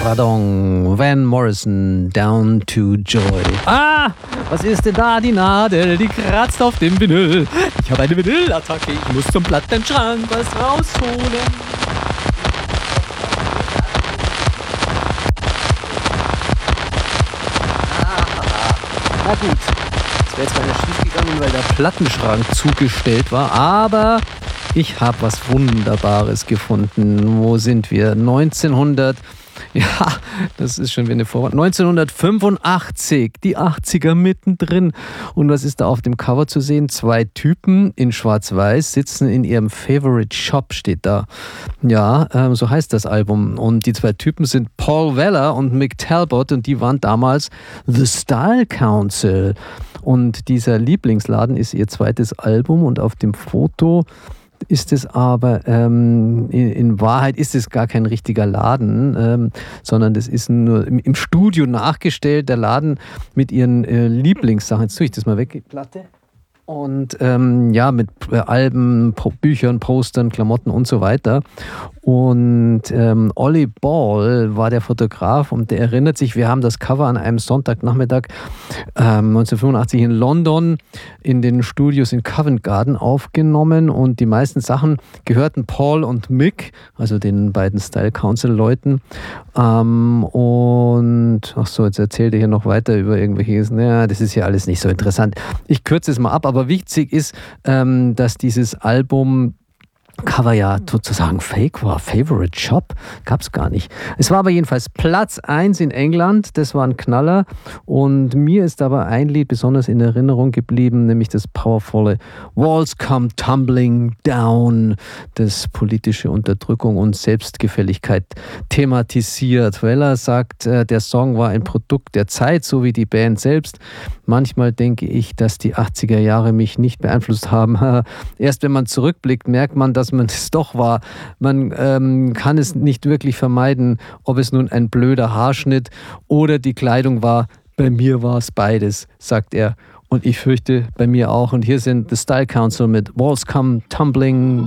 Pardon, Van Morrison, Down to Joy. Ah, was ist denn da? Die Nadel, die kratzt auf dem Vinyl. Ich habe eine Vinylattacke, ich muss zum Plattenschrank was rausholen. Na gut, das wäre jetzt beinahe schief gegangen, weil der Plattenschrank zugestellt war, aber ich habe was Wunderbares gefunden. Wo sind wir? Ja, das ist schon wie eine Vorwand. 1985, die 80er mittendrin. Und was ist da auf dem Cover zu sehen? 2 Typen in Schwarz-Weiß sitzen in ihrem Favorite Shop, steht da. Ja, so heißt das Album. Und die 2 Typen sind Paul Weller und Mick Talbot und die waren damals The Style Council. Und dieser Lieblingsladen ist ihr zweites Album und auf dem Foto ist es aber, in Wahrheit ist es gar kein richtiger Laden, sondern das ist nur im Studio nachgestellt, der Laden mit ihren Lieblingssachen. Jetzt tue ich das mal weg, die Platte. Und ja, mit Alben, Büchern, Postern, Klamotten und so weiter. Und Ollie Ball war der Fotograf und der erinnert sich, wir haben das Cover an einem Sonntagnachmittag 1985 in London in den Studios in Covent Garden aufgenommen und die meisten Sachen gehörten Paul und Mick, also den beiden Style Council Leuten. Und ach so, jetzt erzählt er hier noch weiter über irgendwelches, naja, das ist ja alles nicht so interessant. Ich kürze es mal ab, aber wichtig ist, dass dieses Album Cover ja sozusagen fake war. Favorite Shop gab es gar nicht. Es war aber jedenfalls Platz 1 in England. Das war ein Knaller. Und mir ist aber ein Lied besonders in Erinnerung geblieben, nämlich das powervolle Walls Come Tumbling Down, das politische Unterdrückung und Selbstgefälligkeit thematisiert. Weller sagt, der Song war ein Produkt der Zeit, so wie die Band selbst. Manchmal denke ich, dass die 80er Jahre mich nicht beeinflusst haben. Erst wenn man zurückblickt, merkt man, dass man es doch war. Man kann es nicht wirklich vermeiden, ob es nun ein blöder Haarschnitt oder die Kleidung war. Bei mir war es beides, sagt er. Und ich fürchte, bei mir auch. Und hier sind The Style Council mit Walls Come Tumbling